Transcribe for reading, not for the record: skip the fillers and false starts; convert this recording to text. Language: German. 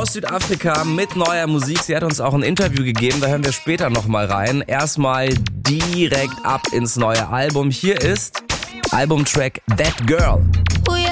aus Südafrika mit neuer Musik. Sie hat uns auch ein Interview gegeben, da hören wir später nochmal rein. Erstmal direkt ab ins neue Album. Hier ist Albumtrack That Girl.